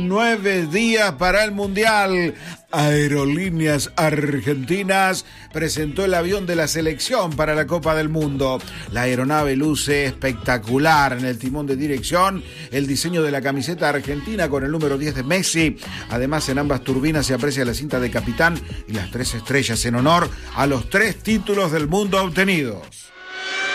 9 días para el Mundial. Aerolíneas Argentinas presentó el avión de la selección para la Copa del Mundo. La aeronave luce espectacular en el timón de dirección, el diseño de la camiseta argentina con el número 10 de Messi. Además, en ambas turbinas se aprecia la cinta de capitán y las 3 estrellas en honor a los 3 títulos del mundo obtenidos.